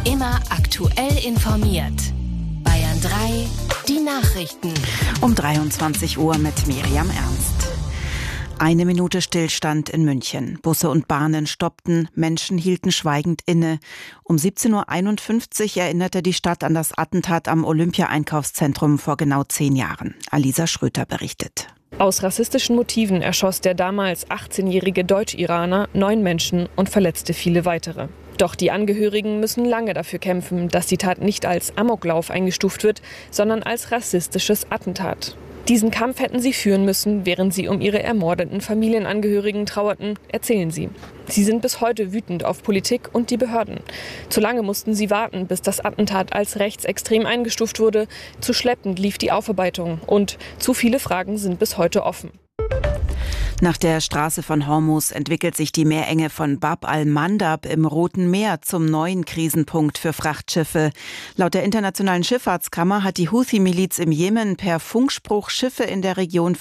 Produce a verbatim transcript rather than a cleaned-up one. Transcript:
Immer aktuell informiert. Bayern drei, die Nachrichten. Um dreiundzwanzig Uhr mit Miriam Ernst. Eine Minute Stillstand in München. Busse und Bahnen stoppten, Menschen hielten schweigend inne. Um siebzehn Uhr einundfünfzig erinnerte die Stadt an das Attentat am Olympia-Einkaufszentrum vor genau zehn Jahren. Alisa Schröter berichtet. Aus rassistischen Motiven erschoss der damals achtzehnjährige Deutsch-Iraner neun Menschen und verletzte viele weitere. Doch die Angehörigen müssen lange dafür kämpfen, dass die Tat nicht als Amoklauf eingestuft wird, sondern als rassistisches Attentat. Diesen Kampf hätten sie führen müssen, während sie um ihre ermordeten Familienangehörigen trauerten, erzählen sie. Sie sind bis heute wütend auf Politik und die Behörden. Zu lange mussten sie warten, bis das Attentat als rechtsextrem eingestuft wurde. Zu schleppend lief die Aufarbeitung und zu viele Fragen sind bis heute offen. Nach der Straße von Hormuz entwickelt sich die Meerenge von Bab al-Mandab im Roten Meer zum neuen Krisenpunkt für Frachtschiffe. Laut der Internationalen Schifffahrtskammer hat die Houthi-Miliz im Jemen per Funkspruch Schiffe in der Region